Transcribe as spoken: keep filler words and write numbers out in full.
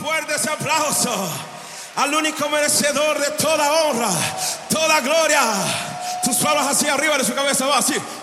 fuerte ese aplauso al único merecedor de toda honra, toda gloria. Tus palmas hacia arriba de su cabeza, va así.